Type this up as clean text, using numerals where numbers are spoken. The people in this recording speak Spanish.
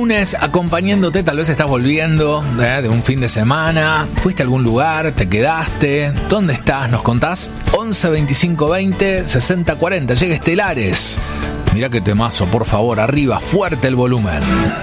lunes acompañándote. Tal vez estás volviendo de un fin de semana. ¿Fuiste a algún lugar? ¿Te quedaste? ¿Dónde estás? ¿Nos contás? 11 25 20 60 40. Llega Estelares. Mirá qué temazo, por favor. Arriba, fuerte el volumen.